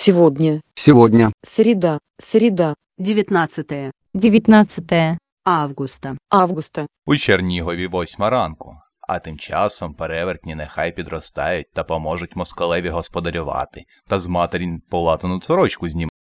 Сегодня. Сегодня. Среда. Среда. 19 августа. Августа. У Чернігові 8 ранку. А тим часом перевертні нехай підростають та поможуть москалеві господарювати, та з матері полатану сорочку знімають.